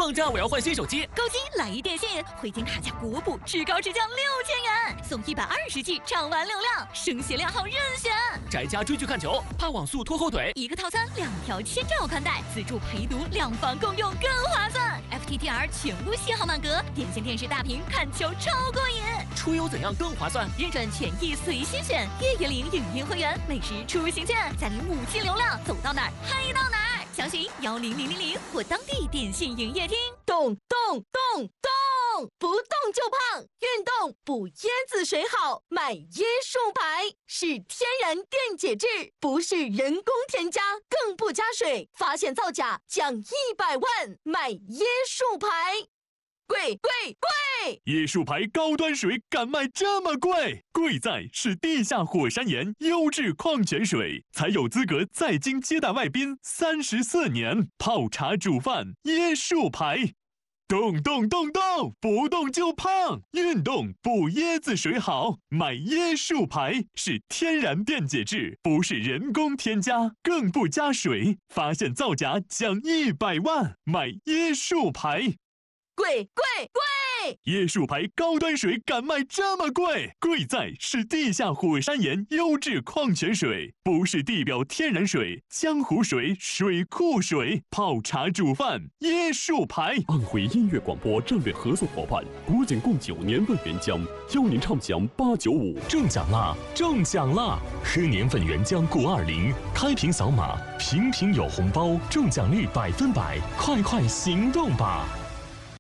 放假我要换新手机， 购机来一电信，回金卡价国补至高至降6000元，送120G 畅玩流量，声协量号任选。 宅家追剧看球，怕网速拖后腿， 一个套餐2条千兆宽带，自助陪读，2房共用更划算。FTTR 全屋信号满格，点线电视大屏看球超过瘾。 出游怎样更划算？ 认准权益随心选，月月领影音会员，每时出行券，再领5G流量，走到哪儿嗨到哪儿。详询10000或当地电信营业厅。 动，不动就胖，运动补椰子水好，买椰树牌是天然电解质，不是人工添加，更不加水，发现造假奖100万，买椰树牌。贵！ 椰树牌高端水敢卖这么贵？贵在是地下火山岩优质矿泉水，才有资格在京接待外宾34年。泡茶煮饭，椰树牌。动，不动就胖，运动补椰子水好，买椰树牌是天然电解质，不是人工添加，更不加水，发现造假奖100万，买椰树牌。 贵！ 椰树牌高端水敢卖这么贵？贵在是地下火山岩优质矿泉水，不是地表天然水、江湖水、水库水。泡茶煮饭，椰树牌。 安徽音乐广播战略合作伙伴国景共9年份原浆，邀您畅享895。 中奖啦！喝年份原浆520，开瓶扫码，瓶有红包，中奖率100%，快行动吧！